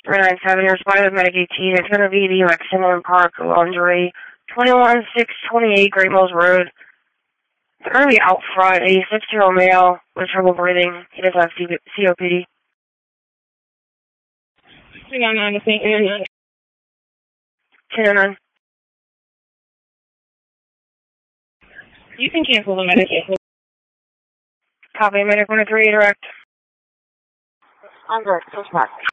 397, your spot of Medic 18. It's going to be the Maximilian Park Laundry, 21628 Great Mills Road. They're going to be out front, a 6-year-old male with trouble breathing. He does have COPD. 399 to St. Anne. 299. You can cancel the medication. Copy, Medic 103, direct. I'm direct. Push back.